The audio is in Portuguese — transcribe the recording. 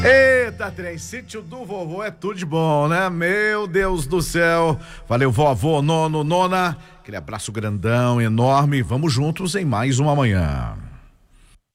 Eita, trem, sítio do vovô é tudo de bom, né? Meu Deus do céu. Valeu, vovô, nono, nona. Aquele abraço grandão, enorme. Vamos juntos em mais uma manhã.